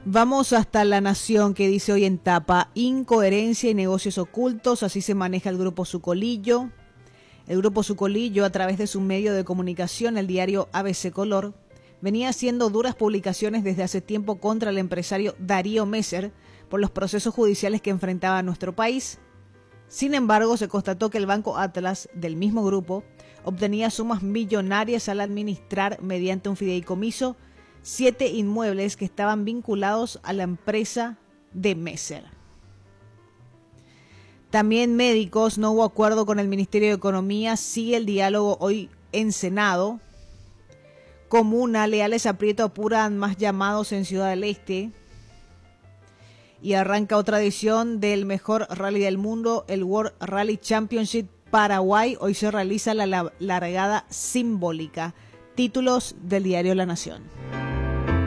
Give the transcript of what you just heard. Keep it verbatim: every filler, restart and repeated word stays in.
Vamos hasta La Nación, que dice hoy en tapa: incoherencia y negocios ocultos, así se maneja el Grupo Sucolillo. El Grupo Sucolillo, a través de su medio de comunicación, el diario A B C Color, venía haciendo duras publicaciones desde hace tiempo contra el empresario Darío Messer por los procesos judiciales que enfrentaba nuestro país. Sin embargo, se constató que el Banco Atlas, del mismo grupo, obtenía sumas millonarias al administrar, mediante un fideicomiso, siete inmuebles que estaban vinculados a la empresa de Messer. También médicos, no hubo acuerdo con el Ministerio de Economía, sigue el diálogo hoy en Senado. Comuna, leales a Prieto apuran más llamados en Ciudad del Este. Y arranca otra edición del mejor rally del mundo, el World Rally Championship Paraguay. Hoy se realiza la largada simbólica. Títulos del diario La Nación.